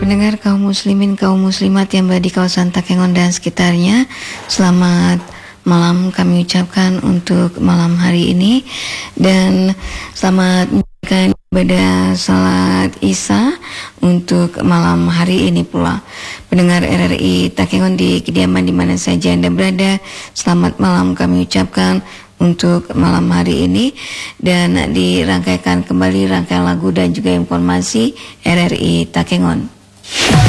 Pendengar kaum muslimin, kaum muslimat yang berada di kawasan Takengon dan sekitarnya, selamat malam kami ucapkan untuk malam hari ini, dan selamat menjalankan ibadah salat Isya untuk malam hari ini pula. Pendengar RRI Takengon di kediaman di mana saja Anda berada, selamat malam kami ucapkan untuk malam hari ini, dan dirangkaikan kembali rangkaian lagu dan juga informasi RRI Takengon.